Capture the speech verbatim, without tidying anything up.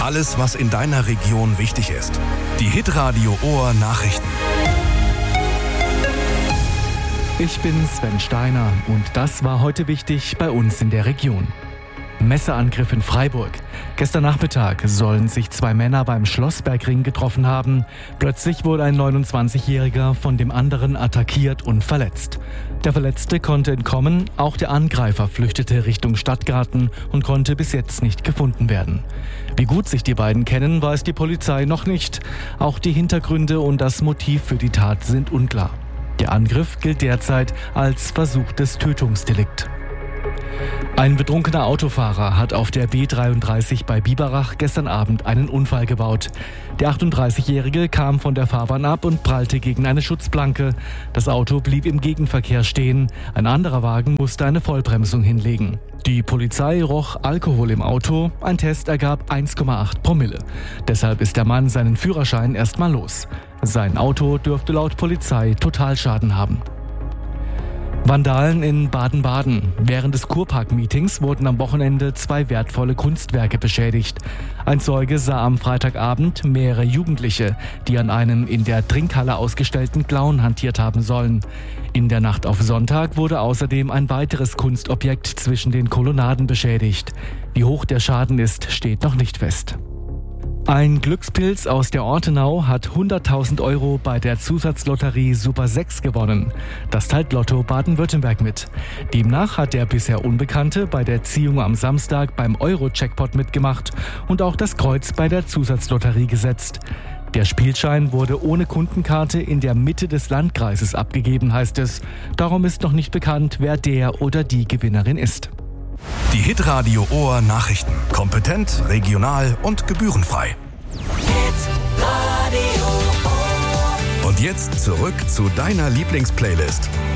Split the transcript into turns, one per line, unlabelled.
Alles, was in deiner Region wichtig ist. Die Hitradio Ohr Nachrichten.
Ich bin Sven Steiner und das war heute wichtig bei uns in der Region. Messerangriff in Freiburg. Gestern Nachmittag sollen sich zwei Männer beim Schlossbergring getroffen haben. Plötzlich wurde ein neunundzwanzigjähriger von dem anderen attackiert und verletzt. Der Verletzte konnte entkommen, auch der Angreifer flüchtete Richtung Stadtgarten und konnte bis jetzt nicht gefunden werden. Wie gut sich die beiden kennen, weiß die Polizei noch nicht. Auch die Hintergründe und das Motiv für die Tat sind unklar. Der Angriff gilt derzeit als versuchtes Tötungsdelikt. Ein betrunkener Autofahrer hat auf der B dreiunddreißig bei Biberach gestern Abend einen Unfall gebaut. Der achtunddreißigjährige kam von der Fahrbahn ab und prallte gegen eine Schutzplanke. Das Auto blieb im Gegenverkehr stehen. Ein anderer Wagen musste eine Vollbremsung hinlegen. Die Polizei roch Alkohol im Auto. Ein Test ergab eins Komma acht Promille. Deshalb ist der Mann seinen Führerschein erstmal los. Sein Auto dürfte laut Polizei Totalschaden haben. Vandalen in Baden-Baden. Während des Kurpark-Meetings wurden am Wochenende zwei wertvolle Kunstwerke beschädigt. Ein Zeuge sah am Freitagabend mehrere Jugendliche, die an einem in der Trinkhalle ausgestellten Clown hantiert haben sollen. In der Nacht auf Sonntag wurde außerdem ein weiteres Kunstobjekt zwischen den Kolonnaden beschädigt. Wie hoch der Schaden ist, steht noch nicht fest. Ein Glückspilz aus der Ortenau hat hunderttausend Euro bei der Zusatzlotterie Super sechs gewonnen. Das teilt Lotto Baden-Württemberg mit. Demnach hat der bisher Unbekannte bei der Ziehung am Samstag beim Euro-Jackpot mitgemacht und auch das Kreuz bei der Zusatzlotterie gesetzt. Der Spielschein wurde ohne Kundenkarte in der Mitte des Landkreises abgegeben, heißt es. Darum ist noch nicht bekannt, wer der oder die Gewinnerin ist.
Die Hitradio Ohr Nachrichten. Kompetent, regional und gebührenfrei.
Hitradio Ohr.
Und jetzt zurück zu deiner Lieblingsplaylist.